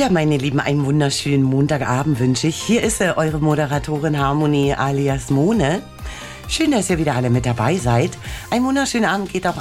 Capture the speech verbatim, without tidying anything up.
Ja, meine Lieben, einen wunderschönen Montagabend wünsche ich. Hier ist äh, eure Moderatorin Harmonie alias Mone. Schön, dass ihr wieder alle mit dabei seid. Ein wunderschönen Abend geht auch